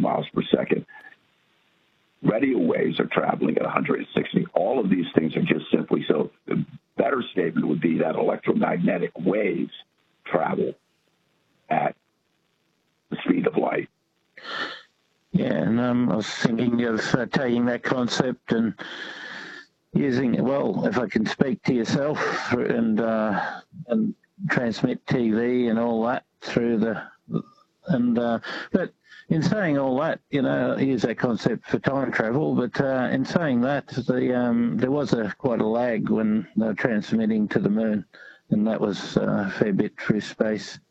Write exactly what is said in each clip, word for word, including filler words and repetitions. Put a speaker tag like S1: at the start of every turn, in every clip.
S1: miles per second. Radio waves are traveling at one hundred sixty. All of these things are just simply, so the better statement would be that electromagnetic waves travel at the speed of light.
S2: Yeah, and um, I was thinking of uh, taking that concept and using it, well, if I can speak to yourself and uh, and transmit T V and all that through the, and uh, but in saying all that, you know, I use that concept for time travel, but uh, in saying that, the um, there was a quite a lag when they were transmitting to the moon, and that was uh, a fair bit through space.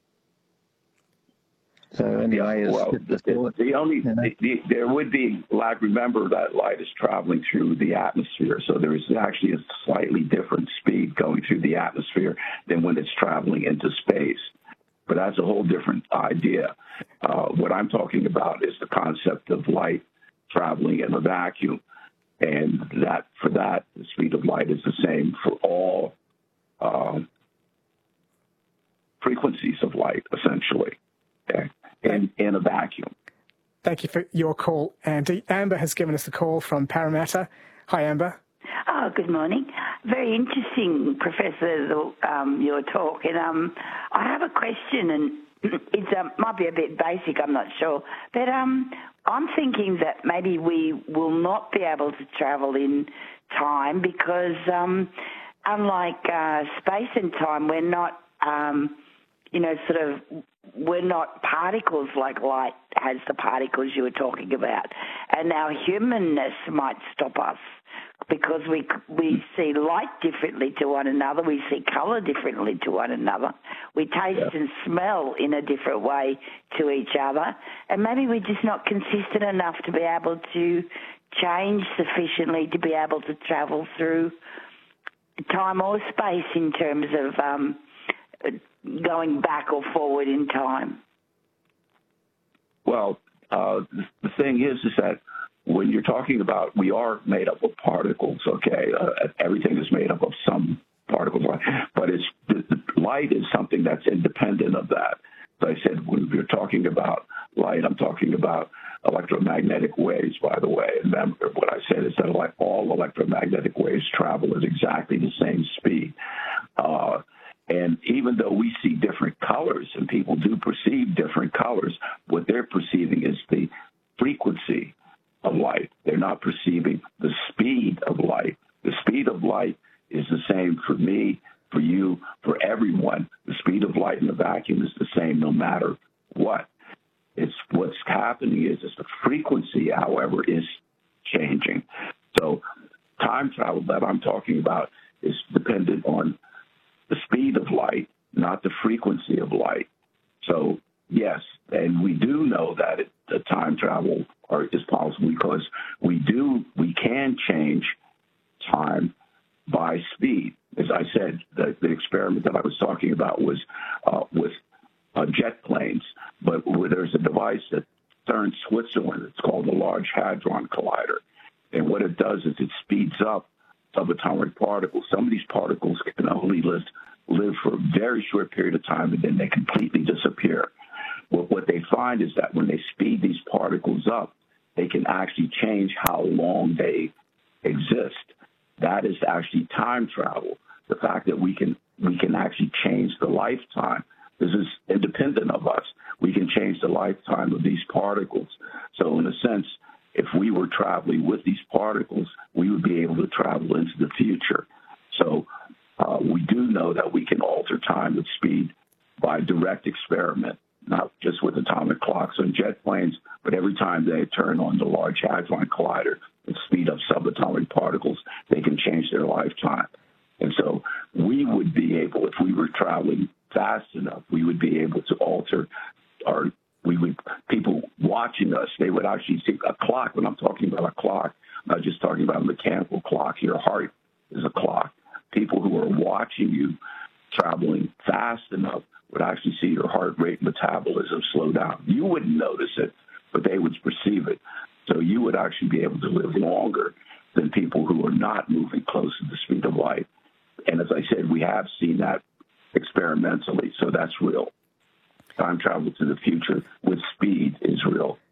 S2: So anyway,
S1: yeah, well,
S2: it's
S1: the, the only you know. the, the, there would be like remember that light is traveling through the atmosphere, so there is actually a slightly different speed going through the atmosphere than when it's traveling into space. But that's a whole different idea. Uh, what I'm talking about is the concept of light traveling in a vacuum, and that for that the speed of light is the same for all um, frequencies of light, essentially. Okay. In, in a vacuum.
S3: Thank you for your call, Andy. Amber has given us a call from Parramatta. Hi, Amber.
S4: Oh, good morning. Very interesting, Professor, um, your talk. And um, I have a question, and it um, might be a bit basic, I'm not sure. But um, I'm thinking that maybe we will not be able to travel in time because um, unlike uh, space and time, we're not, um, you know, sort of, we're not particles like light has the particles you were talking about. And our humanness might stop us because we we see light differently to one another. We see colour differently to one another. We taste yeah. and smell in a different way to each other. And maybe we're just not consistent enough to be able to change sufficiently to be able to travel through time or space in terms of um, going back or forward in time.
S1: Well, uh, the thing is, is that when you're talking about, we are made up of particles, okay? Uh, everything is made up of some particles, but it's the, the light is something that's independent of that. As I said, when we're talking about light, I'm talking about electromagnetic waves, by the way. Remember, what I said is that like all electromagnetic waves travel at exactly the same speed. Uh, And even though we see different colors and people do perceive different colors, what they're perceiving is the frequency of light. They're not perceiving the speed of light. The speed of light is the same for me, for you, for everyone. The speed of light in the vacuum is the same no matter what. It's what's happening is, is the frequency, however, is changing. So time travel that I'm talking about is dependent on the speed of light, not the frequency of light. So, yes, and we do know that it, the time travel are, is possible because we do, we can change time by speed. As I said, the, the experiment that I was talking about was uh, with uh, jet planes, but there's a device that CERN Switzerland. It's called the Large Hadron Collider. And what it does is it speeds up subatomic particles. Some of these particles can only live, live for a very short period of time, and then they completely disappear. Well, what they find is that when they speed these particles up, they can actually change how long they exist. That is actually time travel. The fact that we can we can actually change the lifetime. This is independent of us. We can change the lifetime of these particles. So in a sense, if we were traveling with these particles, we would be able to travel into the future. So uh, we do know that we can alter time with speed by direct experiment, not just with atomic clocks on jet planes, but every time they turn on the Large Hadron Collider and speed up subatomic particles, they can change their lifetime. And so we would be able, if we were traveling fast enough, we would be able to alter our We would, people watching us, they would actually see a clock. When I'm talking about a clock, I'm not just talking about a mechanical clock. Your heart is a clock. People who are watching you traveling fast enough would actually see your heart rate metabolism slow down. You wouldn't notice it, but they would perceive it. So you would actually be able to live longer than people who are not moving close to the speed of light. And as I said, we have seen that experimentally, so that's real. Time travel to the future with speed is real.